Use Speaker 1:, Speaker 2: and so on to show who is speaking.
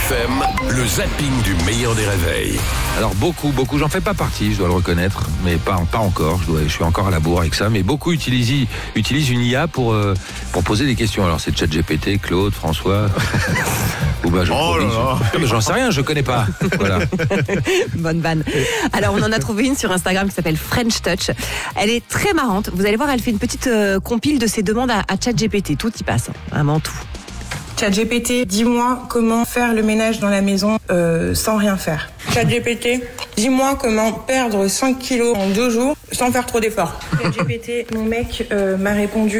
Speaker 1: FM, le zapping du meilleur des réveils.
Speaker 2: Alors beaucoup, j'en fais pas partie, je dois le reconnaître, mais pas encore, je suis encore à la bourre avec ça, mais beaucoup utilisent une IA pour poser des questions. Alors c'est ChatGPT, Claude, François, ou ben j'en sais rien, je connais pas. Voilà.
Speaker 3: Bonne vanne. Alors on en a trouvé une sur Instagram qui s'appelle French Touch. Elle est très marrante, vous allez voir, elle fait une petite compile de ses demandes à ChatGPT, tout y passe, vraiment tout.
Speaker 4: ChatGPT, dis-moi comment faire le ménage dans la maison sans rien faire. ChatGPT, dis-moi comment perdre 5 kilos en 2 jours sans faire trop d'efforts. ChatGPT, mon mec m'a répondu